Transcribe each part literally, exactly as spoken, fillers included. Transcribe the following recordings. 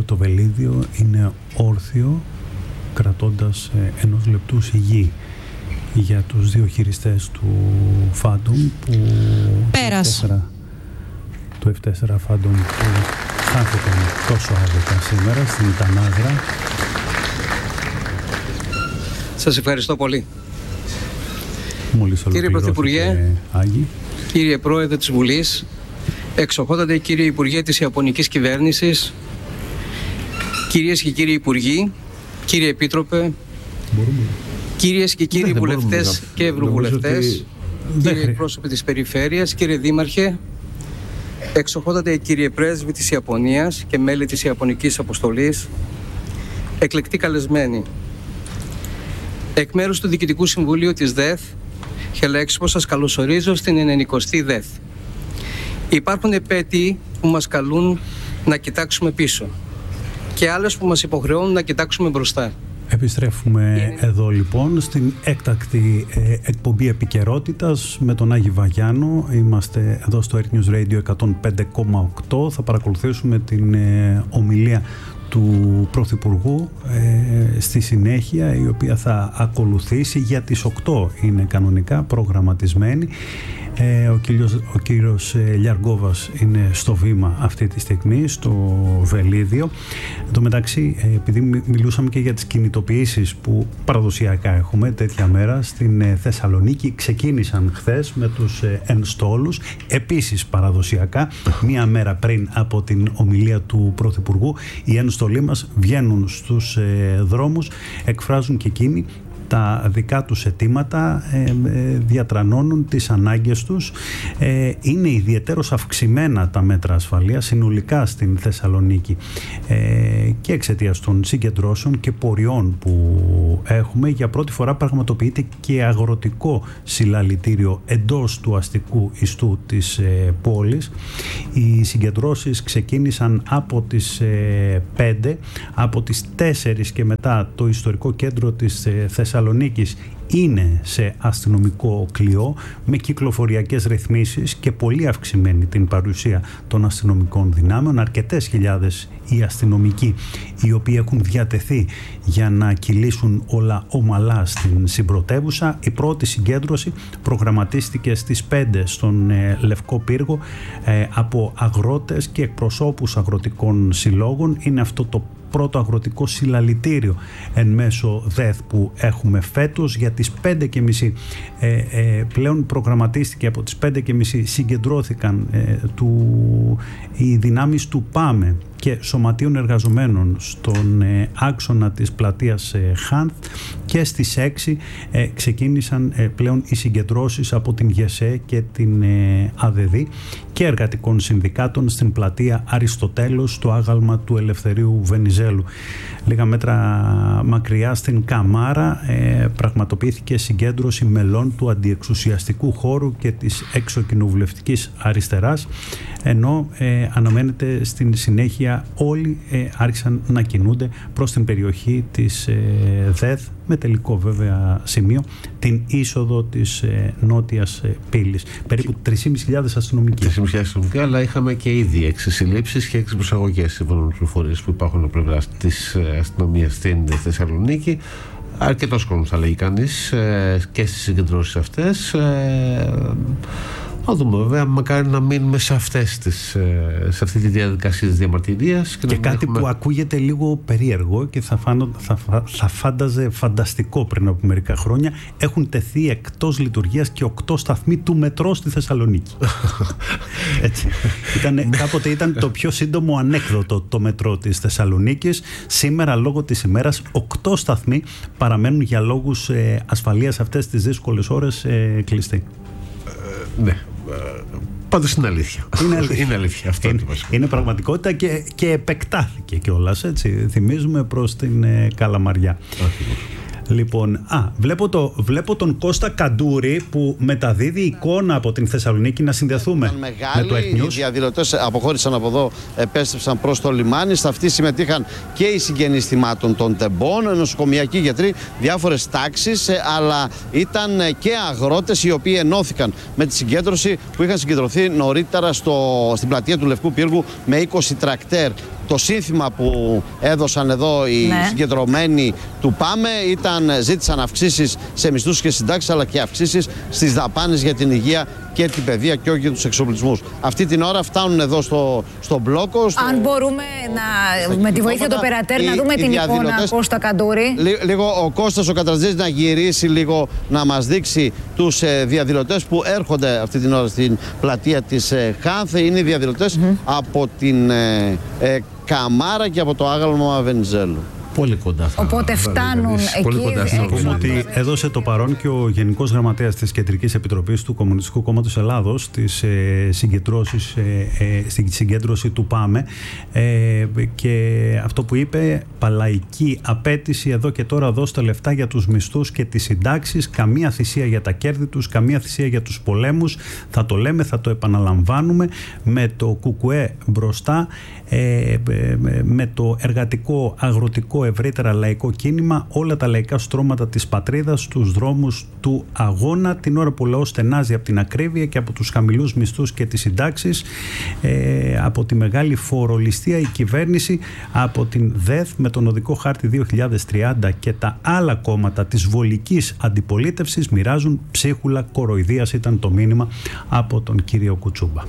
όλο το Βελίδιο είναι όρθιο, κρατώντας ενός λεπτού σιγή για τους δύο χειριστές του Phantom που πέρας το εφ τέσσερα Phantom που χάθηκαν τόσο άδικα σήμερα στην Τανάγρα. Σας ευχαριστώ πολύ. Μόλις κύριε Πρωθυπουργέ, κύριε Πρόεδρε της Βουλής, εξοχότατε κύριε Υπουργέ της Ιαπωνικής Κυβέρνησης, κυρίες και κύριοι Υπουργοί, κύριε Επίτροπε, μπορούμε. Κυρίες και κύριοι βουλευτές και ευρωβουλευτές, κύριοι εκπρόσωποι της Περιφέρειας, κύριε Δήμαρχε, εξοχότατε κύριε Πρέσβη της Ιαπωνίας και μέλη της Ιαπωνικής Αποστολής, εκλεκτοί καλεσμένοι. Εκ μέρους του Διοικητικού Συμβουλίου της ΔΕΘ, Χελέξπο, σας καλωσορίζω στην ενενηκοστή ΔΕΘ. Υπάρχουν επέτειοι που μας καλούν να κοιτάξουμε πίσω και άλλες που μας υποχρεώνουν να κοιτάξουμε μπροστά. Επιστρέφουμε Είναι... εδώ λοιπόν στην έκτακτη ε, εκπομπή επικαιρότητας με τον Άγη Βαγιάνο. Είμαστε εδώ στο Earth News Radio εκατόν πέντε κόμμα οκτώ. Θα παρακολουθήσουμε την ε, ομιλία του Πρωθυπουργού ε, στη συνέχεια, η οποία θα ακολουθήσει. Για τις οκτώ είναι κανονικά προγραμματισμένη. Ε, ο, κύριος, ο κύριος Λιαργκόβας είναι στο βήμα αυτή τη στιγμή στο Βελίδιο. Εν τω μεταξύ, ε, επειδή μιλούσαμε και για τις κινητοποιήσεις που παραδοσιακά έχουμε τέτοια μέρα στην ε, Θεσσαλονίκη, ξεκίνησαν χθες με τους ε, ενστόλους. Επίσης παραδοσιακά, μία μέρα πριν από την ομιλία του Πρωθυπουργού, οι ενστολοί μας βγαίνουν στους ε, δρόμους, εκφράζουν και εκείνοι τα δικά τους αιτήματα, ε, ε, διατρανώνουν τις ανάγκες τους. Ε, είναι ιδιαιτέρως αυξημένα τα μέτρα ασφαλείας συνολικά στην Θεσσαλονίκη ε, και εξαιτίας των συγκεντρώσεων και ποριών που έχουμε. Για πρώτη φορά πραγματοποιείται και αγροτικό συλλαλητήριο εντός του αστικού ιστού της ε, πόλης. Οι συγκεντρώσεις ξεκίνησαν από τις ε, πέντε, από τις τέσσερις και μετά το ιστορικό κέντρο της ε, Θεσσαλονίκης είναι σε αστυνομικό κλειό με κυκλοφοριακές ρυθμίσεις και πολύ αυξημένη την παρουσία των αστυνομικών δυνάμεων. Αρκετές χιλιάδες οι αστυνομικοί οι οποίοι έχουν διατεθεί για να κυλήσουν όλα ομαλά στην συμπρωτεύουσα. Η πρώτη συγκέντρωση προγραμματίστηκε στις πέντε στον ε, Λευκό Πύργο ε, από αγρότες και εκπροσώπους αγροτικών συλλόγων. Είναι αυτό το πρώτο αγροτικό συλλαλητήριο εν μέσω ΔΕΘ που έχουμε φέτος. Για τις πέντε και μισή ε, ε, πλέον προγραμματίστηκε, από τις πέντε και μισή συγκεντρώθηκαν ε, του, οι δυνάμεις του ΠΑΜΕ και σωματείων εργαζομένων στον ε, άξονα της πλατείας ε, Χάνθ, και στις έξι ε, ξεκίνησαν ε, πλέον οι συγκεντρώσεις από την ΓΕΣΕ και την ε, ΑΔΕΔΗ και εργατικών συνδικάτων στην πλατεία Αριστοτέλους, στο άγαλμα του Ελευθερίου Βενιζέλου. Λίγα μέτρα μακριά στην Καμάρα ε, πραγματοποιήθηκε συγκέντρωση μελών του αντιεξουσιαστικού χώρου και της εξοκοινοβουλευτικής αριστεράς, ενώ ε, αναμένεται στην συνέχεια όλοι ε, άρχισαν να κινούνται προς την περιοχή της ε, ΔΕΘ, με τελικό βέβαια σημείο την είσοδο της ε, νότιας ε, πύλης. Περίπου τρεις χιλιάδες πεντακόσιοι αστυνομικοί. τρεις χιλιάδες πεντακόσιοι αστυνομικοί, αλλά είχαμε και ήδη έξι συλλήψεις και έξι προσαγωγές σύμφωνα με τις πληροφορίες που υπάρχουν από πλευράς της αστυνομίας στην Θεσσαλονίκη. Αρκετός κόσμος, θα λέγει κανείς, ε, και στις συγκεντρώσεις αυτές. Ε, Θα δούμε βέβαια, μακάρι να μείνουμε σε, αυτές τις, σε αυτή τη διαδικασία της διαμαρτυρίας. Και, και κάτι έχουμε... που ακούγεται λίγο περίεργο και θα, φάνω, θα, θα φάνταζε φανταστικό πριν από μερικά χρόνια. Έχουν τεθεί εκτός λειτουργίας και οκτώ σταθμοί του μετρό στη Θεσσαλονίκη. Έτσι. Ήταν, κάποτε ήταν το πιο σύντομο ανέκδοτο το μετρό της Θεσσαλονίκης. Σήμερα λόγω της ημέρας οκτώ σταθμοί παραμένουν για λόγους ε, ασφαλείας αυτές τις δύσκολες ώρες ε, κλειστοί. Ε, ναι. Πάντως είναι αλήθεια. Είναι αλήθεια. Είναι, αλήθεια. Αυτό είναι, είναι, είναι πραγματικότητα και, και επεκτάθηκε κιόλας, έτσι. Θυμίζουμε προς την ε, Καλαμαριά. Άχι. Λοιπόν, α, βλέπω, το, βλέπω τον Κώστα Καντούρη που μεταδίδει εικόνα από την Θεσσαλονίκη. Να συνδεθούμε με το Earth News. Οι διαδηλωτές αποχώρησαν από εδώ, επέστρεψαν προς το λιμάνι. Σε αυτή συμμετείχαν και οι συγγενείς θυμάτων των τεμπών, νοσοκομιακοί γιατροί, διάφορες τάξεις, αλλά ήταν και αγρότες οι οποίοι ενώθηκαν με τη συγκέντρωση που είχαν συγκεντρωθεί νωρίτερα στο, στην πλατεία του Λευκού Πύργου με είκοσι τρακτέρ. Το σύνθημα που έδωσαν εδώ οι ναι. συγκεντρωμένοι του ΠΑΜΕ ήταν, ζήτησαν αυξήσεις σε μισθούς και συντάξεις, αλλά και αυξήσεις στις δαπάνες για την υγεία και την παιδεία και όχι για τους εξοπλισμούς. Αυτή την ώρα φτάνουν εδώ στο, στο μπλόκο. Στο, Αν μπορούμε να, με τη βοήθεια του Περατέρ να δούμε την εικόνα Κώστα Καντούρη. Λί, λίγο ο Κώστας ο Κατραζής να γυρίσει λίγο να μας δείξει τους ε, διαδηλωτές που έρχονται αυτή την ώρα στην πλατεία της ε, Χάνθε. Είναι οι διαδηλωτές mm-hmm. από την ε, ε, Καμάρα και από το άγαλμα Βενιζέλου. Πολύ κοντά θα Οπότε φτάνουν εκεί. Πολύ κοντά. Να πούμε ότι έδωσε το παρόν και ο Γενικός Γραμματέας της Κεντρικής Επιτροπής του Κομμουνιστικού Κόμματος Ελλάδος στις ε, συγκεντρώσεις, ε, ε, στην συγκέντρωση του ΠΑΜΕ ε, και αυτό που είπε, παλαϊκή απέτηση εδώ και τώρα, δώστε λεφτά για τους μισθούς και τις συντάξεις, καμία θυσία για τα κέρδη τους, καμία θυσία για τους πολέμους. Θα το λέμε, θα το επαναλαμβάνουμε, με το ΚΚΕ μπροστά, ε, ε, με το εργατικό, αγροτικό, ευρύτερα λαϊκό κίνημα, όλα τα λαϊκά στρώματα της πατρίδας στους δρόμους του αγώνα, την ώρα που ο λαός στενάζει από την ακρίβεια και από τους χαμηλούς μισθούς και τις συντάξεις, ε, από τη μεγάλη φορολιστία η κυβέρνηση, από την ΔΕΘ με τον οδικό χάρτη δύο χιλιάδες τριάντα και τα άλλα κόμματα της βολικής αντιπολίτευσης μοιράζουν ψίχουλα κοροϊδίας, ήταν το μήνυμα από τον κύριο Κουτσούμπα.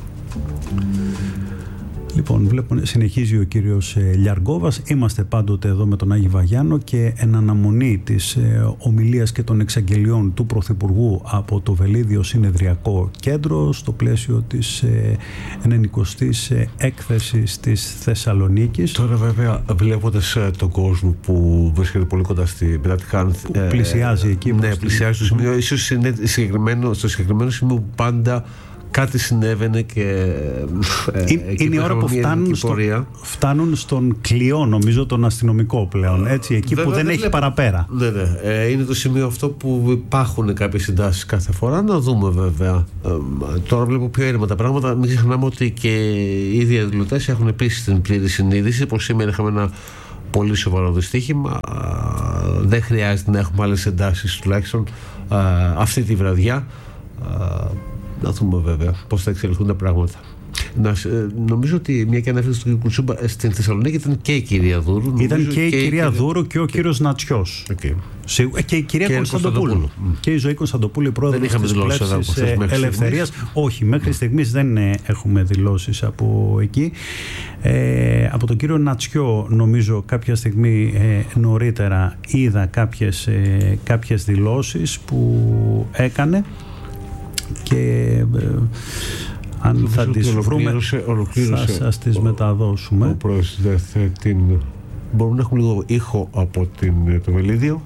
Λοιπόν, βλέπω, συνεχίζει ο κύριος ε, Λιαργόβας. Είμαστε πάντοτε εδώ με τον Άγη Βαγιάνο και εν αναμονή της ε, ομιλίας και των εξαγγελιών του Πρωθυπουργού από το Βελίδιο Συνεδριακό Κέντρο στο πλαίσιο της ε, ενενηκοστής ε, έκθεσης της Θεσσαλονίκης. Τώρα βέβαια βλέποντας ε, τον κόσμο που βρίσκεται πολύ κοντά στην Πειρατικά, ε, πλησιάζει εκεί. Ναι, πλησιάζει στο σημείο, ίσως είναι συγκεκριμένο, στο συγκεκριμένο σημείο που πάντα κάτι συνέβαινε και ε, είναι η ώρα που φτάνουν, στο, φτάνουν στον κλειό, νομίζω, τον αστυνομικό πλέον, έτσι, εκεί βέβαια, που δεν, δεν έχει βλέπω. παραπέρα. Ναι, ναι. Ε, είναι το σημείο αυτό που υπάρχουν κάποιες συντάσεις κάθε φορά, να δούμε βέβαια. Ε, τώρα βλέπω πιο ήρεμα τα πράγματα. Μην ξεχνάμε ότι και οι διαδηλωτές έχουν επίσης την πλήρη συνείδηση πως σήμερα είχαμε ένα πολύ σοβαρό δυστύχημα. Ε, δεν χρειάζεται να έχουμε άλλες εντάσεις τουλάχιστον ε, αυτή τη βραδιά. Ε, Να δούμε βέβαια πώς θα εξελιχθούν τα πράγματα. Να, νομίζω ότι μια και ανέφερε στον κ. Κουτσούμπα, στην Θεσσαλονίκη ήταν και η κυρία Δούρου. Ήταν και, και η κυρία και... Δούρου και ο και... κύριος Νατσιός. Okay. Και η κυρία Κωνσταντοπούλου. Mm. Και η Ζωή Κωνσταντοπούλου, η πρόεδρος της Πλεύσης Ελευθερίας. Όχι, μέχρι στιγμής δεν έχουμε δηλώσεις από εκεί. Ε, από τον κύριο Νατσιό, νομίζω κάποια στιγμή ε, νωρίτερα είδα κάποιες, ε, κάποιες δηλώσεις που έκανε. Και ε, αν θα τις βρούμε θα σας τις μεταδώσουμε. Ο πρόεδρος την... Μπορούμε να έχουμε λίγο ήχο από την, το Βελίδιο.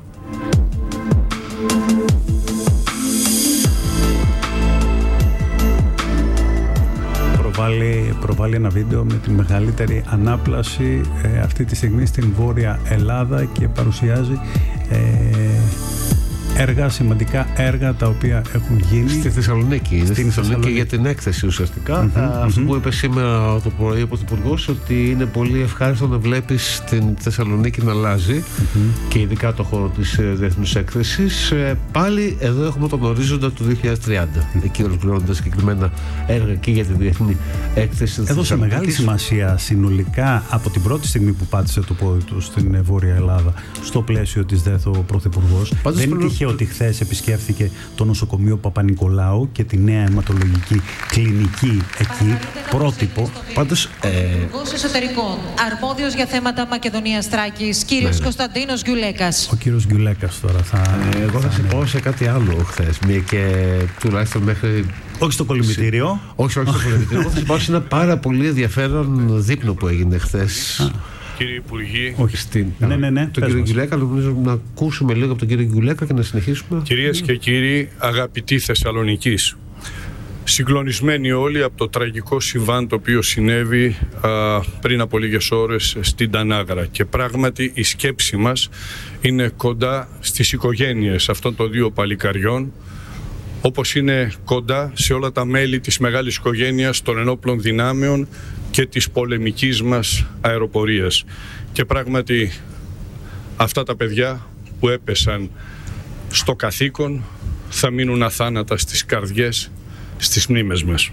Προβάλλει, προβάλλει ένα βίντεο με τη μεγαλύτερη ανάπλαση ε, αυτή τη στιγμή στην Βόρεια Ελλάδα και παρουσιάζει ε, έργα, σημαντικά έργα τα οποία έχουν γίνει στη Θεσσαλονίκη. Στην Θεσσαλονίκη, Θεσσαλονίκη για την έκθεση ουσιαστικά. Mm-hmm, Αυτό mm-hmm. που είπε σήμερα το πρωί ο Πρωθυπουργός, ότι είναι πολύ ευχάριστο να βλέπεις την Θεσσαλονίκη να αλλάζει mm-hmm. και ειδικά το χώρο της διεθνούς έκθεσης. Πάλι εδώ έχουμε τον ορίζοντα του δύο χιλιάδες τριάντα. Mm-hmm. Εκεί ολοκληρώνονται συγκεκριμένα έργα και για τη διεθνή έκθεση. Έδωσε μεγάλη σημασία συνολικά από την πρώτη στιγμή που πάτησε το πόδι του στην Βόρεια Ελλάδα στο πλαίσιο της ΔΕΘ ο Πρωθυπουργός. Δεν είναι τυχαίο ότι χθες επισκέφθηκε το νοσοκομείο Παπα-Νικολάου και τη νέα αιματολογική κλινική εκεί, πρότυπο. Πάντως, ε... Υπουργός Εσωτερικών, αρμόδιος για θέματα Μακεδονίας Θράκης, κύριος ναι. Κωνσταντίνος Γκιουλέκας. Ο κύριος Γκιουλέκας τώρα θα... Ε, εγώ θα σε πω σε κάτι άλλο χθες, μία και τουλάχιστον μέχρι... Όχι στο κολυμβητήριο. Όχι, όχι στο κολυμβητήριο. Εγώ θα σε πω σε ένα πάρα πολύ ενδιαφέρον δείπνο που έγινε χθες. Κύριε Υπουργοί, όχι στην. Ναι, ναι, ναι. Τον κύριο Γκιουλέκα, νομίζω να ακούσουμε λίγο από τον κύριο Γκιουλέκα και να συνεχίσουμε. Κυρίες και κύριοι, αγαπητοί Θεσσαλονικής, συγκλονισμένοι όλοι από το τραγικό συμβάν το οποίο συνέβη α, πριν από λίγες ώρες στην Τανάγρα, και πράγματι η σκέψη μας είναι κοντά στις οικογένειες αυτών των δύο παλικαριών, όπως είναι κοντά σε όλα τα μέλη της μεγάλης οικογένειας των ενόπλων δυνάμεων και της πολεμικής μας αεροπορίας. Και πράγματι αυτά τα παιδιά που έπεσαν στο καθήκον θα μείνουν αθάνατα στις καρδιές, στις μνήμες μας.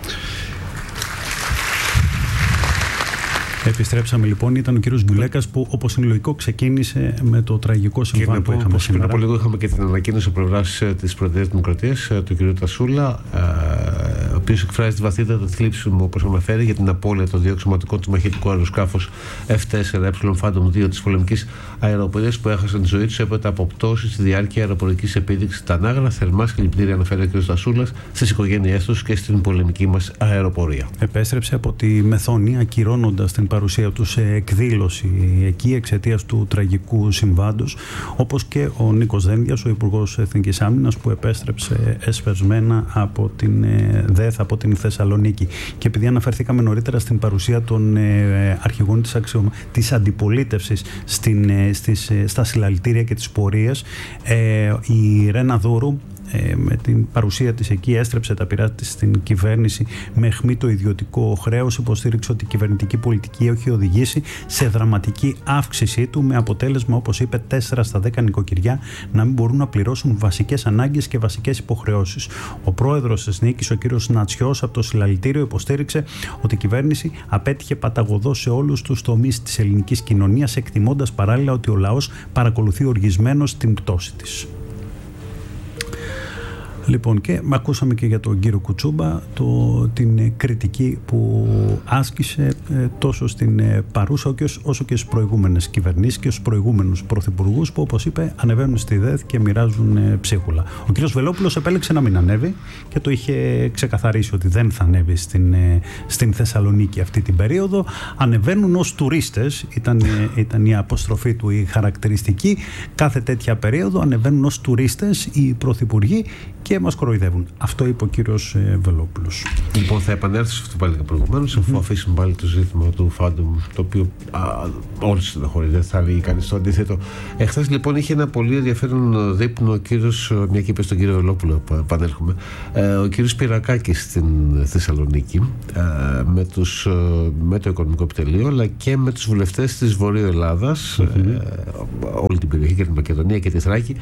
Επιστρέψαμε λοιπόν, ήταν ο κύριος Γκιουλέκας που, όπως είναι λογικό, ξεκίνησε με το τραγικό συμβάν που είχαμε σήμερα. Πριν από λίγο είχαμε και την ανακοίνωση από πλευράς της Προεδρίας Δημοκρατίας, του κ. Τασούλα, ο οποίος εκφράζει τη βαθύτατη θλίψη μου, όπως αναφέρει, για την απώλεια των δύο αξιωματικών του μαχητικού αεροσκάφους εφ τέσσερα ε Phantom δύο της πολεμικής αεροπορίας που έχασαν τη ζωή τους έπειτα από πτώση στη διάρκεια αεροπορικής επίδειξης Τανάγρα. Θερμά συλληπιτήρια, αναφέρει ο κ. Τασούλας, στις οικογένειές τους και στην πολεμική μας αεροπορία. Επέστρεψε από τη Μεθόνη ακυρώνοντας την παρουσία του σε εκδήλωση εκεί εξαιτίας του τραγικού συμβάντος, όπως και ο Νίκος Δένδιας, ο Υπουργός Εθνικής Άμυνας, που επέστρεψε εσπευσμένα από την ΔΕΘ, από την Θεσσαλονίκη. Και επειδή αναφερθήκαμε νωρίτερα στην παρουσία των αρχηγών της, αξιο... της αντιπολίτευσης στην, στις, στα συλλαλητήρια και τις πορείες, η Ρένα Δούρου με την παρουσία της εκεί έστρεψε τα πειρά της στην κυβέρνηση με αιχμή το ιδιωτικό χρέος. Υποστήριξε ότι η κυβερνητική πολιτική έχει οδηγήσει σε δραματική αύξησή του, με αποτέλεσμα, όπως είπε, τέσσερα στα δέκα νοικοκυριά να μην μπορούν να πληρώσουν βασικές ανάγκες και βασικές υποχρεώσεις. Ο πρόεδρος της Νίκης, ο κύριος Νατσιός, από το συλλαλητήριο υποστήριξε ότι η κυβέρνηση απέτυχε παταγωδώς σε όλους τους τομείς της ελληνικής κοινωνίας, εκτιμώντας παράλληλα ότι ο λαός παρακολουθεί οργισμένος την πτώση της. Λοιπόν, και ακούσαμε και για τον κύριο Κουτσούμπα το, την κριτική που άσκησε ε, τόσο στην ε, παρούσα όσο, όσο και στις προηγούμενες κυβερνήσεις και στους προηγούμενους πρωθυπουργούς που, όπως είπε, ανεβαίνουν στη ΔΕΘ και μοιράζουν ε, ψίχουλα. Ο κύριος Βελόπουλος επέλεξε να μην ανέβει και το είχε ξεκαθαρίσει ότι δεν θα ανέβει στην, ε, στην Θεσσαλονίκη αυτή την περίοδο. Ανεβαίνουν ως τουρίστες, ήταν, ε, ήταν η αποστροφή του η χαρακτηριστική. Κάθε τέτοια περίοδο ανεβαίνουν ως τουρίστες οι πρωθυπουργοί και μας κοροϊδεύουν. Αυτό είπε ο κύριος ε, Βελόπουλος. Λοιπόν, θα επανέλθω σε αυτό που έλεγα προηγουμένως, αφού mm-hmm. αφήσουμε πάλι το ζήτημα του Phantom, το οποίο όλοι στεναχωρεί, δεν θα βγει κανείς το αντίθετο. Εχθές λοιπόν είχε ένα πολύ ενδιαφέρον δείπνο ο κύριος, μια και είπε στον κύριο Βελόπουλο, επανέρχομαι, ε, ο κύριος Πυρακάκης στην Θεσσαλονίκη, ε, με, τους, με το Οικονομικό Επιτελείο, αλλά και με τους βουλευτές της Βορείου Ελλάδας, mm-hmm. ε, όλη την περιοχή και τη Μακεδονία και τη Θράκη.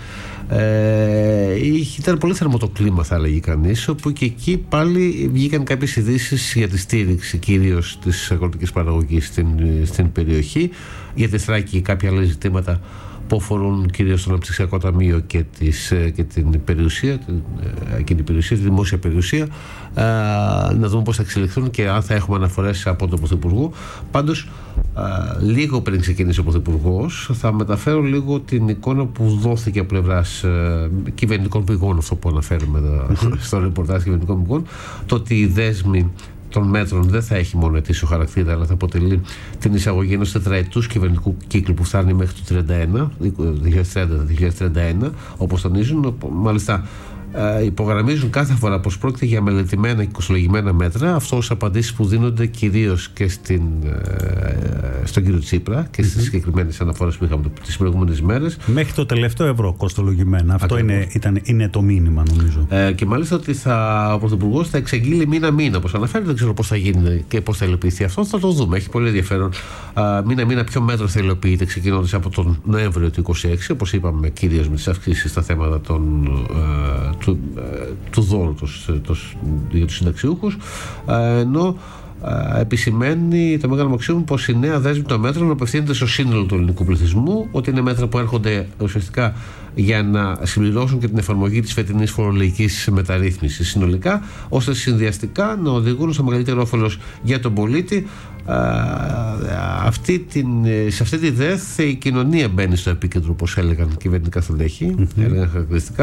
Ε, ήταν πολύ θερμό το κλίμα, θα έλεγε κανείς, όπου και εκεί πάλι βγήκαν κάποιες ειδήσεις για τη στήριξη κυρίως της αγροτικής παραγωγής στην, στην περιοχή, για τη Θράκη κάποια άλλα ζητήματα που αφορούν κυρίως το Αναπτυξιακό Ταμείο και, τις, και την περιουσία, την, και την περιουσία, τη δημόσια περιουσία, α, να δούμε πώς θα εξελιχθούν και αν θα έχουμε αναφορές από τον Πρωθυπουργό. Πάντως, α, λίγο πριν ξεκινήσει ο Πρωθυπουργός, θα μεταφέρω λίγο την εικόνα που δόθηκε από πλευράς α, κυβερνητικών πηγών, αυτό που αναφέρουμε mm-hmm. στο ρεπορτάζ κυβερνητικών πηγών, το ότι οι δέσμοι των μέτρων δεν θα έχει μόνο ετήσιο χαρακτήρα, αλλά θα αποτελεί την εισαγωγή ενός τετραετούς κυβερνητικού κύκλου που φτάνει μέχρι το τριάντα ένα, δύο χιλιάδες τριάντα με δύο χιλιάδες τριάντα ένα, όπως τονίζουν. Μάλιστα, ε, υπογραμμίζουν κάθε φορά πως πρόκειται για μελετημένα και κοστολογημένα μέτρα. Αυτό ως απαντήσεις που δίνονται κυρίως και στην, ε, στον κύριο Τσίπρα και στις mm-hmm. συγκεκριμένες αναφορές που είχαμε τις προηγούμενες μέρες. Μέχρι το τελευταίο ευρώ κοστολογημένα. Αυτό είναι, ήταν, είναι το μήνυμα, νομίζω. Ε, και μάλιστα ότι θα, ο Πρωθυπουργός θα εξαγγείλει μήνα-μήνα, όπως αναφέρει. Δεν ξέρω πώς θα γίνει και πώς θα υλοποιηθεί αυτό. Θα το δούμε. Έχει πολύ ενδιαφέρον. Μήνα-μήνα ποιο μέτρο θα υλοποιείται, ξεκινώντας από τον Νοέμβριο του είκοσι έξι, όπως είπαμε, κυρίως με τις αυξήσεις στα θέματα των, ε, του, ε, του δώρου το, το, για τους συνταξιούχους. Ε, ενώ Uh, επισημαίνει το Μέγαρο Μαξίμου πως η νέα δέσμη των μέτρων απευθύνεται στο σύνολο του ελληνικού πληθυσμού, ότι είναι μέτρα που έρχονται ουσιαστικά για να συμπληρώσουν και την εφαρμογή της φετινής φορολογικής μεταρρύθμισης συνολικά, ώστε συνδυαστικά να οδηγούν στο μεγαλύτερο όφελος για τον πολίτη. Uh, αυτή την, σε αυτή τη ΔΕΘ η κοινωνία μπαίνει στο επίκεντρο, όπως έλεγαν κυβερνητικά στελέχη, mm-hmm. έλεγαν χαρακτηριστικά.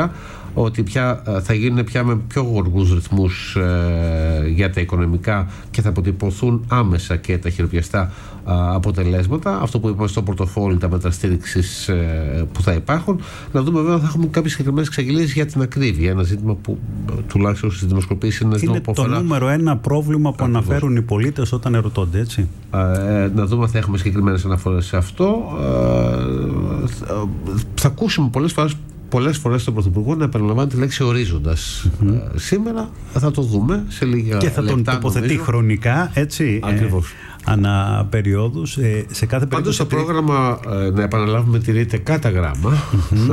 ότι πια θα γίνουν πια με πιο γοργούς ρυθμούς ε, για τα οικονομικά και θα αποτυπωθούν άμεσα και τα χειροπιαστά αποτελέσματα. Αυτό που είπαμε στο πορτοφόλι, τα μέτρα στήριξης ε, που θα υπάρχουν. Να δούμε βέβαια αν θα έχουμε κάποιες συγκεκριμένες εξαγγελίες για την ακρίβεια. Ένα ζήτημα που τουλάχιστον στις δημοσκοπήσεις είναι, είναι το αφορά... νούμερο ένα πρόβλημα που Ακριβώς. αναφέρουν οι πολίτες όταν ερωτώνται, έτσι. Ε, να δούμε αν θα έχουμε συγκεκριμένες αναφορές σε αυτό. Ε, θα ακούσουμε πολλές φορές πολλές φορές τον Πρωθυπουργό να επαναλαμβάνει τη λέξη ορίζοντας. Mm-hmm. Ε, σήμερα θα το δούμε σε λίγα και θα λεπτά, τον τοποθετεί νομίζω. χρονικά, έτσι. Ακριβώς. Ε, ανά περιόδους. Ε, σε κάθε Πάντως το πρόγραμμα, ε, να επαναλάβουμε, τηρείται κατά γράμμα. Mm-hmm.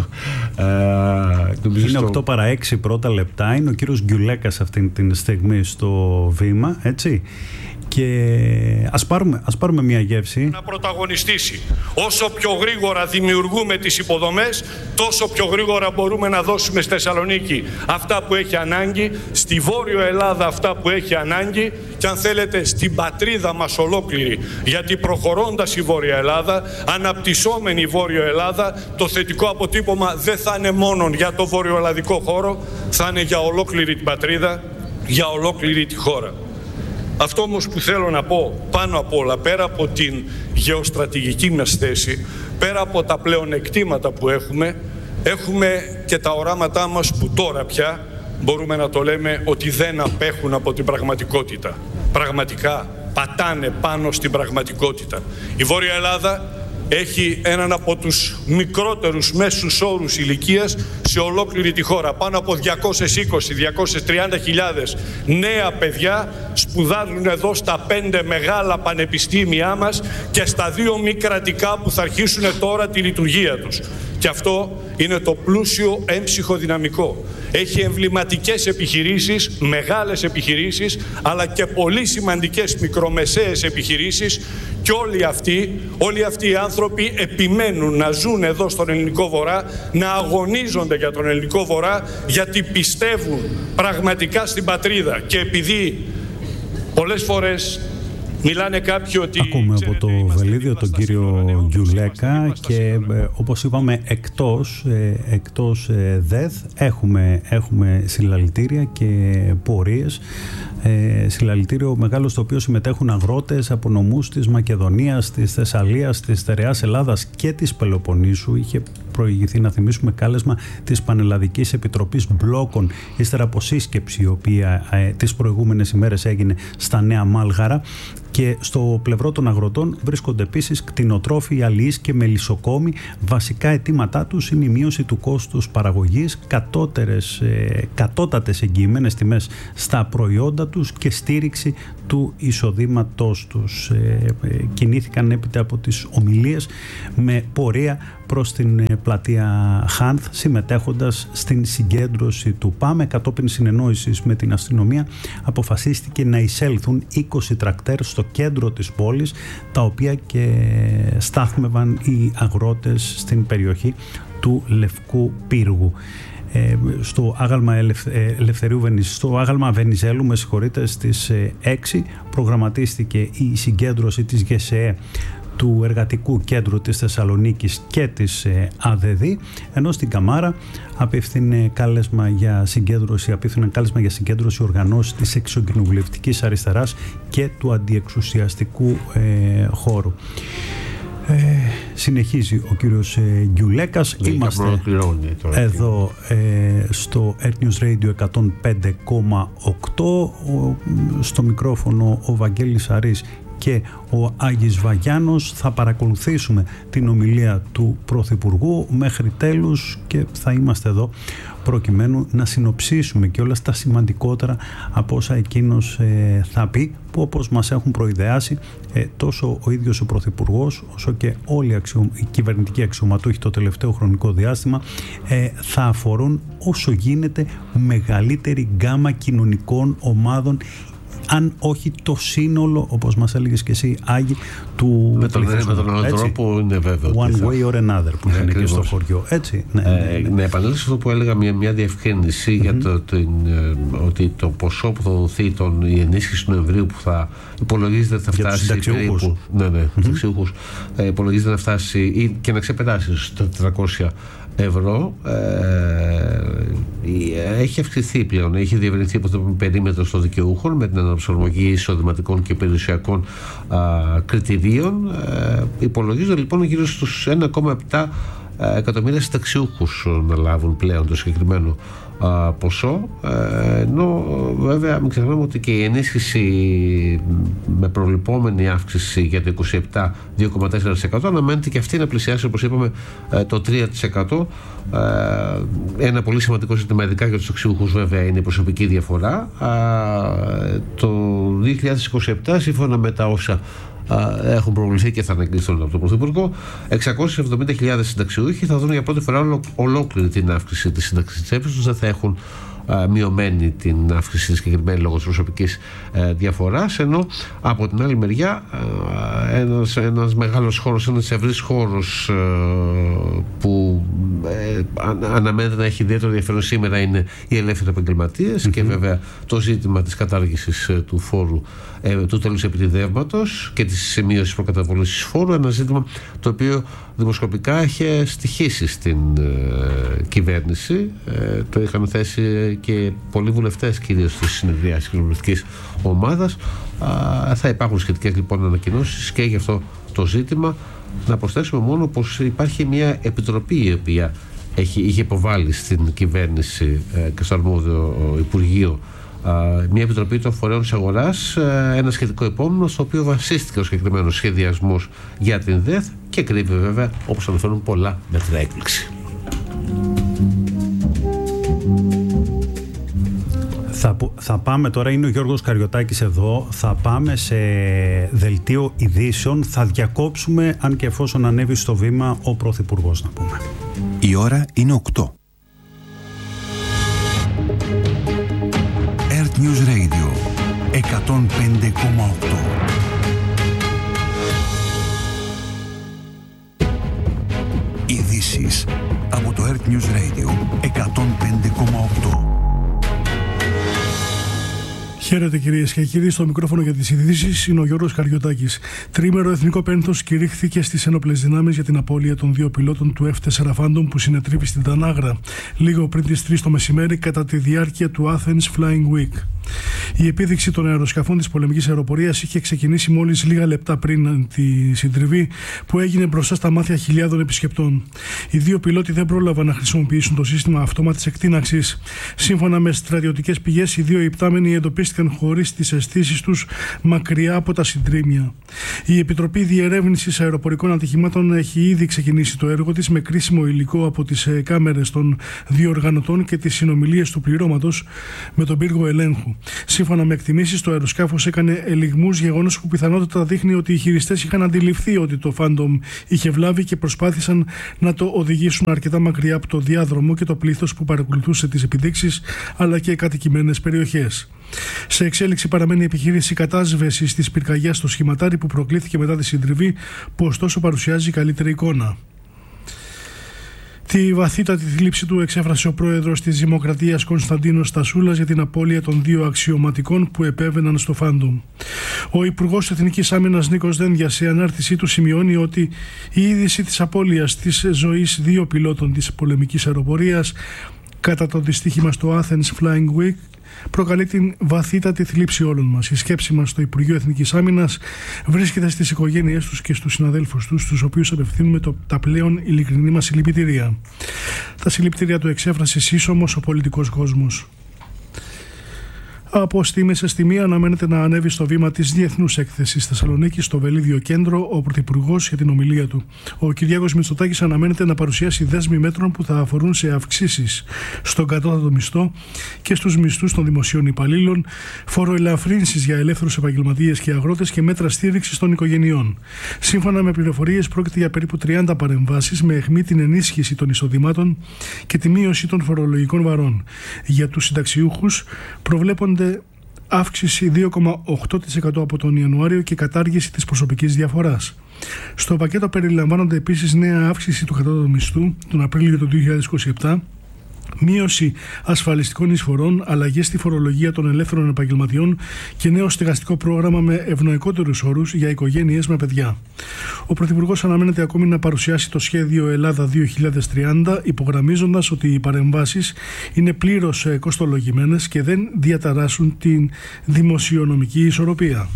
ε, είναι στο... οκτώ παρά έξι πρώτα λεπτά. Είναι ο κύριος Γκιουλέκας αυτή τη στιγμή στο βήμα, έτσι. Και ας πάρουμε, ας πάρουμε μια γεύση. Να πρωταγωνιστήσει. Όσο πιο γρήγορα δημιουργούμε τις υποδομές, τόσο πιο γρήγορα μπορούμε να δώσουμε στη Θεσσαλονίκη αυτά που έχει ανάγκη, στη Βόρειο Ελλάδα αυτά που έχει ανάγκη και αν θέλετε στην πατρίδα μας ολόκληρη. Γιατί προχωρώντας η Βόρεια Ελλάδα, αναπτυσσόμενη η Βόρεια Ελλάδα, το θετικό αποτύπωμα δεν θα είναι μόνο για το βορειοελλαδικό χώρο, θα είναι για ολόκληρη την πατρίδα, για ολόκληρη τη χώρα. Αυτό όμως που θέλω να πω πάνω απ' όλα, πέρα από την γεωστρατηγική μας θέση, πέρα από τα πλεονεκτήματα που έχουμε, έχουμε και τα οράματά μας που τώρα πια μπορούμε να το λέμε ότι δεν απέχουν από την πραγματικότητα. Πραγματικά πατάνε πάνω στην πραγματικότητα. Η Βόρεια Ελλάδα έχει έναν από τους μικρότερους μέσους όρους ηλικίας σε ολόκληρη τη χώρα. Πάνω από διακόσιες είκοσι με διακόσιες τριάντα χιλιάδες νέα παιδιά σπουδάζουν εδώ στα πέντε μεγάλα πανεπιστήμια μας και στα δύο μη κρατικά που θα αρχίσουν τώρα τη λειτουργία τους. Και αυτό είναι το πλούσιο έμψυχο δυναμικό. Έχει εμβληματικές επιχειρήσεις, μεγάλες επιχειρήσεις, αλλά και πολύ σημαντικές μικρομεσαίες επιχειρήσεις και όλοι αυτοί, όλοι αυτοί οι άνθρωποι επιμένουν να ζουν εδώ στον ελληνικό βορρά, να αγωνίζονται για τον ελληνικό βορρά, γιατί πιστεύουν πραγματικά στην πατρίδα. Και επειδή πολλές φορές μιλάνε κάποιοι ότι... Ακούμε από το Βελίδιο τον κύριο Γκιουλέκα και ε, όπως είπαμε εκτός, ε, εκτός ε, ΔΕΘ έχουμε, έχουμε συλλαλητήρια και πορείες. Ε, συλλαλητήριο μεγάλο στο οποίο συμμετέχουν αγρότες από νομούς της Μακεδονίας, της Θεσσαλίας, της Στερεάς Ελλάδας και της Πελοποννήσου. Είχε προηγηθεί, να θυμίσουμε, κάλεσμα της Πανελλαδικής Επιτροπής Μπλόκων, ύστερα από σύσκεψη η οποία ε, τις προηγούμενες ημέρες έγινε στα Νέα Μάλγαρα. Και στο πλευρό των αγροτών βρίσκονται επίσης κτηνοτρόφοι, αλληλείς και μελισσοκόμοι. Βασικά αιτήματά τους είναι η μείωση του κόστους παραγωγής, κατώτερες, ε, κατώτατες εγγυημένες τιμές στα προϊόντα τους και στήριξη του εισοδήματός τους. Ε, ε, κινήθηκαν έπειτα από τις ομιλίες με πορεία προς την ε, πλατεία Χάνθ, συμμετέχοντας στην συγκέντρωση του ΠΑΜΕ. Κατόπιν συνεννόησης με την αστυνομία αποφασίστηκε να εισέλθουν είκοσι τρακτέρ στο κέντρο της πόλης, τα οποία και στάθμευαν οι αγρότες στην περιοχή του Λευκού Πύργου. Ε, στο άγαλμα, Ελευ, ε, Ελευθερίου Βενιζέλου, στο άγαλμα Βενιζέλου, με συγχωρείτε, στις ε, έξι προγραμματίστηκε η συγκέντρωση της ΓΕΣΕΕ, του Εργατικού Κέντρου της Θεσσαλονίκης και της ε, ΑΔΔ, ενώ στην Καμάρα απίφθηνε κάλεσμα για συγκέντρωση, απίφθηνε κάλεσμα για συγκέντρωση οργανώσεις της εξοκοινοβουλευτικής αριστεράς και του αντιεξουσιαστικού ε, χώρου. Ε, συνεχίζει ο κύριος ε, Γκιουλέκας. Είμαστε εδώ ε, στο Earth News Radio εκατόν πέντε κόμμα οκτώ, στο μικρόφωνο ο Βαγγέλης Αρής και ο Άγης Βαγιάνος. Θα παρακολουθήσουμε την ομιλία του Πρωθυπουργού μέχρι τέλους και θα είμαστε εδώ προκειμένου να συνοψίσουμε και όλα τα σημαντικότερα από όσα εκείνος ε, θα πει, που όπως μας έχουν προειδεάσει ε, τόσο ο ίδιος ο Πρωθυπουργός όσο και όλοι οι, αξιο, οι κυβερνητικοί αξιωματούχοι το τελευταίο χρονικό διάστημα, ε, θα αφορούν όσο γίνεται μεγαλύτερη γκάμα κοινωνικών ομάδων, αν όχι το σύνολο, όπως μας έλεγες και εσύ, Άγη, του με τον, με τον άλλο τρόπο είναι βέβαιο. One way or another που λένε και στο χωριό. Έτσι, ναι, ε, ναι, ναι. Να επανέλθω αυτό που έλεγα, μια, μια διευκρίνηση mm-hmm. για το, την, ότι το ποσό που θα δοθεί, τον, η ενίσχυση του Νοεμβρίου που θα υπολογίζεται θα φτάσει περίπου. Ναι, ναι, mm-hmm. υπολογίζεται να φτάσει ή και να ξεπεράσει στο τετρακόσια ευρώ. Ε, έχει αυξηθεί πλέον, έχει διευρυνθεί από το περίμετρο των δικαιούχων με την αναψαρμογή εισοδηματικών και περιουσιακών α, κριτηρίων. Ε, υπολογίζονται λοιπόν γύρω στους ένα κόμμα επτά εκατομμύρια συνταξιούχους να λάβουν πλέον το συγκεκριμένο α, ποσό, ε, ενώ βέβαια μην ξεχνάμε ότι και η ενίσχυση με προβλεπόμενη αύξηση για το είκοσι επτά δύο κόμμα τέσσερα τοις εκατό αναμένεται και αυτή να πλησιάσει, όπως είπαμε, το τρία τοις εκατό. Ε, ένα πολύ σημαντικό ζήτημα ειδικά για τους συνταξιούχους βέβαια είναι η προσωπική διαφορά. ε, το δύο χιλιάδες είκοσι επτά, σύμφωνα με τα όσα έχουν προβληθεί και θα αναγγείλουν από τον Πρωθυπουργό, εξακόσιες εβδομήντα χιλιάδες συνταξιούχοι θα δουν για πρώτη φορά ολο, ολόκληρη την αύξηση της σύνταξης της τσέπης τους, δεν θα έχουν α, μειωμένη την αύξηση της συγκεκριμένη λόγω της προσωπικής ε, διαφοράς, ενώ από την άλλη μεριά α, ένας, ένας μεγάλος χώρος, ένας ευρύς χώρος ε, που ε, αναμένεται να έχει ιδιαίτερο ενδιαφέρον σήμερα είναι οι ελεύθεροι επαγγελματίες, mm-hmm. και βέβαια το ζήτημα της κατάργησης ε, του φόρου ε, του τέλους επιτιδεύματος και της σημείωσης προκαταβολής φόρου, ένα ζήτημα το οποίο δημοσκοπικά έχει στοιχήσει στην ε, κυβέρνηση. Ε, το είχαν θέσει και πολλοί βουλευτές, κυρίως στις συνεδριάσεις της κοινοβουλευτικής ομάδας. Α, θα υπάρχουν σχετικές λοιπόν ανακοινώσεις και γι' αυτό το ζήτημα. Να προσθέσουμε μόνο πως υπάρχει μια επιτροπή η οποία έχει, είχε υποβάλει στην κυβέρνηση ε, και στο αρμόδιο Υπουργείο μια επιτροπή των φορέων της αγοράς, ένα σχετικό επόμενο στο οποίο βασίστηκε ο συγκεκριμένος σχεδιασμός για την ΔΕΘ και κρύβει βέβαια, όπως αναφέρουν, πολλά μέτρα έκπληξη. Θα, θα πάμε τώρα, είναι ο Γιώργος Καριωτάκης εδώ, θα πάμε σε δελτίο ειδήσεων, θα διακόψουμε αν και εφόσον ανέβει στο βήμα ο Πρωθυπουργός, να πούμε. Η ώρα είναι οκτώ. News Radio εκατόν πέντε κόμμα οκτώ. Ειδήσεις από το Earth News Radio εκατόν πέντε κόμμα οκτώ. Χαίρετε κυρίες και κύριοι, στο μικρόφωνο για τις ειδήσεις είναι ο Γιώργος Καριωτάκης. Τρίμερο εθνικό πένθος κηρύχθηκε στις ενόπλες δυνάμεις για την απώλεια των δύο πιλότων του εφ τέσσερα Phantom που συνετρίβει στην Τανάγρα λίγο πριν τις τρεις το μεσημέρι κατά τη διάρκεια του Athens Flying Week. Η επίδειξη των αεροσκαφών της πολεμικής αεροπορίας είχε ξεκινήσει μόλις λίγα λεπτά πριν τη συντριβή που έγινε μπροστά στα μάτια χιλιάδων επισκεπτών. Οι δύο πιλότοι δεν πρόλαβαν να χρησιμοποιήσουν το σύστημα αυτόματης εκτείναξης. Σύμφωνα με στρατιωτικές πηγές, οι δύο υπτάμενοι εντοπίστηκαν χωρίς τις αισθήσεις τους μακριά από τα συντρίμμια. Η Επιτροπή Διερεύνησης Αεροπορικών Ατυχημάτων έχει ήδη ξεκινήσει το έργο της με κρίσιμο υλικό από τις κάμερες των διοργανωτών και τις συνομιλίες του πληρώματος με τον πύργο ελέγχου. Σύμφωνα με εκτιμήσεις, το αεροσκάφος έκανε ελιγμούς, γεγονός που πιθανότατα δείχνει ότι οι χειριστές είχαν αντιληφθεί ότι το Phantom είχε βλάβει και προσπάθησαν να το οδηγήσουν αρκετά μακριά από το διάδρομο και το πλήθος που παρακολουθούσε τις επιδείξεις αλλά και κατοικημένες περιοχές. Σε εξέλιξη παραμένει η επιχείρηση κατάσβεσης της πυρκαγιάς στο σχηματάρι που προκλήθηκε μετά τη συντριβή, που ωστόσο παρουσιάζει καλύτερη εικόνα. Τη βαθύτατη θλίψη του εξέφρασε ο πρόεδρος της Δημοκρατίας Κωνσταντίνος Στασούλας για την απώλεια των δύο αξιωματικών που επέβαιναν στο Phantom. Ο Υπουργός Εθνικής Άμυνας Νίκος Δένδιας σε ανάρτησή του σημειώνει ότι η είδηση της απώλειας της ζωής δύο πιλότων της πολεμικής αεροπορίας κατά το δυστύχημα στο Athens Flying Week προκαλεί την βαθύτατη θλίψη όλων μας. Η σκέψη μας στο Υπουργείο Εθνικής Άμυνας βρίσκεται στις οικογένειές τους και στους συναδέλφους τους, στους οποίους απευθύνουμε το, τα πλέον ειλικρινή μας συλληπιτήρια. Τα συλληπιτήρια του εξέφρασε σύσσωμος ο πολιτικός κόσμος. Από στιγμή σε στιγμή αναμένεται να ανέβει στο βήμα της Διεθνούς Έκθεσης Θεσσαλονίκη στο Βελίδιο Κέντρο ο Πρωθυπουργός για την ομιλία του. Ο Κυριάκος Μητσοτάκης αναμένεται να παρουσιάσει δέσμη μέτρων που θα αφορούν σε αυξήσεις στον κατώτατο μισθό και στους μισθούς των δημοσίων υπαλλήλων, φοροελαφρύνσεις για ελεύθερους επαγγελματίες και αγρότες και μέτρα στήριξης των οικογενειών. Σύμφωνα με πληροφορίες, πρόκειται για περίπου τριάντα παρεμβάσεις με αιχμή την ενίσχυση των εισοδημάτων και τη μείωση των φορολογικών βαρών. Για τους συνταξιούχους προβλέπονται αύξηση δύο κόμμα οκτώ τοις εκατό από τον Ιανουάριο και κατάργηση της προσωπικής διαφοράς. Στο πακέτο περιλαμβάνονται επίσης νέα αύξηση του κατώτατου μισθού τον Απρίλιο του δύο χιλιάδες είκοσι επτά, μείωση ασφαλιστικών εισφορών, αλλαγές στη φορολογία των ελεύθερων επαγγελματιών και νέο στεγαστικό πρόγραμμα με ευνοϊκότερους όρους για οικογένειες με παιδιά. Ο Πρωθυπουργός αναμένεται ακόμη να παρουσιάσει το σχέδιο Ελλάδα δύο χιλιάδες τριάντα, υπογραμμίζοντας ότι οι παρεμβάσεις είναι πλήρως κοστολογημένες και δεν διαταράσσουν την δημοσιονομική ισορροπία.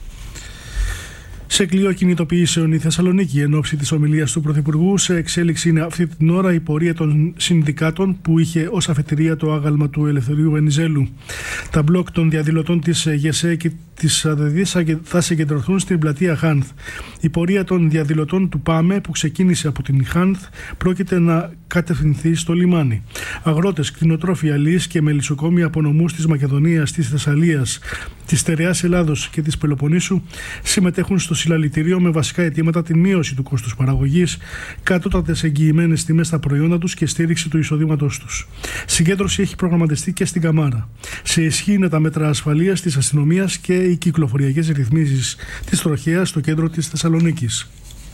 Σε κλειό κινητοποιήσεων η Θεσσαλονίκη εν ώψη της ομιλίας του Πρωθυπουργού. Σε εξέλιξη είναι αυτή την ώρα η πορεία των συνδικάτων που είχε ως αφετηρία το άγαλμα του Ελευθερίου Βενιζέλου. Τα μπλοκ των διαδηλωτών της ΓΕΣΕ και της ΑΔΕΔΙΣ θα συγκεντρωθούν στην πλατεία Χάνθ. Η πορεία των διαδηλωτών του ΠΑΜΕ που ξεκίνησε από την Χάνθ πρόκειται να κατευθυνθεί στο λιμάνι. Αγρότες, κτηνοτρόφοι, αλείς και μελισσοκόμοι από νομούς της Μακεδονίας, της Θεσσαλίας, της Στερεάς Ελλάδος και της Πελοποννήσου συμμετέχουν στο συλλαλητήριο με βασικά αιτήματα την μείωση του κόστους παραγωγής, κατώτατες εγγυημένες τιμές στα προϊόντα τους και στήριξη του εισοδήματός τους. Συγκέντρωση έχει προγραμματιστεί και στην Καμάρα. Σε ισχύ είναι τα μέτρα ασφαλείας της αστυνομίας και οι κυκλοφοριακές ρυθμίσεις της τροχέας στο κέντρο της Θεσσαλονίκης.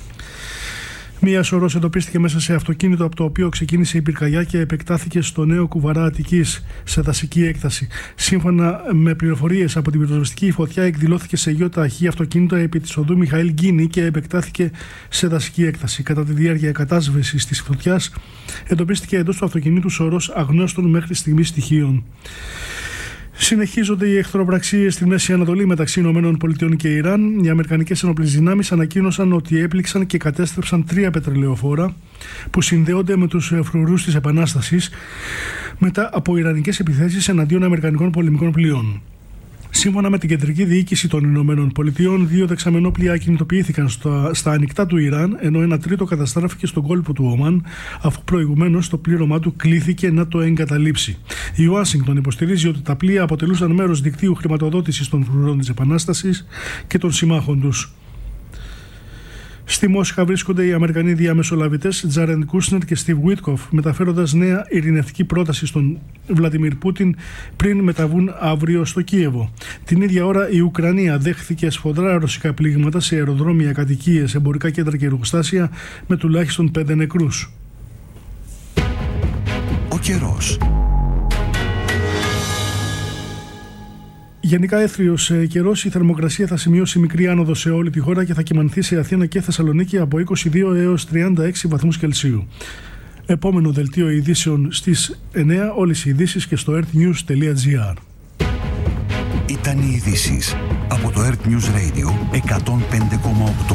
Μία σωρός εντοπίστηκε μέσα σε αυτοκίνητο από το οποίο ξεκίνησε η πυρκαγιά και επεκτάθηκε στο νέο Κουβαρά Αττικής σε δασική έκταση. Σύμφωνα με πληροφορίες από την πυροσβεστική, η φωτιά εκδηλώθηκε σε ΙΟΤΑΧΗ αυτοκίνητο επί της οδού Μιχαήλ Γκίνη και επεκτάθηκε σε δασική έκταση. Κατά τη διάρκεια κατάσβεσης της φωτιάς, εντοπίστηκε εντός του αυτοκινήτου σωρός αγνώστων μέχρι στιγμής στοιχείων. Συνεχίζονται οι εχθροπραξίες στη Μέση Ανατολή μεταξύ ΗΠΑ και Ιράν. Οι αμερικανικές ενόπλες δυνάμεις ανακοίνωσαν ότι έπληξαν και κατέστρεψαν τρία πετρελαιοφόρα που συνδέονται με τους φρουρούς της Επανάστασης μετά από ιρανικές επιθέσεις εναντίον αμερικανικών πολεμικών πλοίων. Σύμφωνα με την κεντρική διοίκηση των Ηνωμένων Πολιτειών, δύο δεξαμενόπλοια κινητοποιήθηκαν στα, στα ανοιχτά του Ιράν, ενώ ένα τρίτο καταστράφηκε στον κόλπο του Ομάν, αφού προηγουμένως το πλήρωμά του κλήθηκε να το εγκαταλείψει. Η Ουάσιγκτον υποστηρίζει ότι τα πλοία αποτελούσαν μέρος δικτύου χρηματοδότησης των φρουρών της Επανάστασης και των συμμάχων τους. Στη Μόσχα βρίσκονται οι Αμερικανοί διαμεσολαβητές Τζάρεντ Κούσνερ και Στιβ Βίτκοφ, μεταφέροντας νέα ειρηνευτική πρόταση στον Βλαντιμίρ Πούτιν πριν μεταβούν αύριο στο Κίεβο. Την ίδια ώρα η Ουκρανία δέχθηκε σφοδρά ρωσικά πλήγματα σε αεροδρόμια, κατοικίες, εμπορικά κέντρα και εργοστάσια με τουλάχιστον πέντε νεκρούς. Ο καιρός. Γενικά έθριος καιρός, η θερμοκρασία θα σημειώσει μικρή άνοδο σε όλη τη χώρα και θα κυμανθεί σε Αθήνα και Θεσσαλονίκη από είκοσι δύο έως τριάντα έξι βαθμούς Κελσίου. Επόμενο δελτίο ειδήσεων στις εννιά, όλες οι ειδήσεις και στο earthnews τελεία gr. Ήταν οι ειδήσεις από το Earth News Radio εκατόν πέντε κόμμα οκτώ.